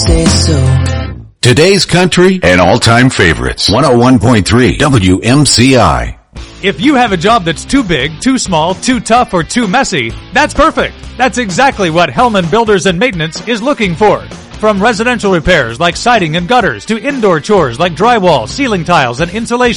Say so. Today's country and all-time favorites. 101.3 WMCI. If you have a job that's too big, too small, too tough, or too messy, that's perfect. That's exactly what Hellman Builders and Maintenance is looking for. From residential repairs like siding and gutters to indoor chores like drywall, ceiling tiles, and insulation.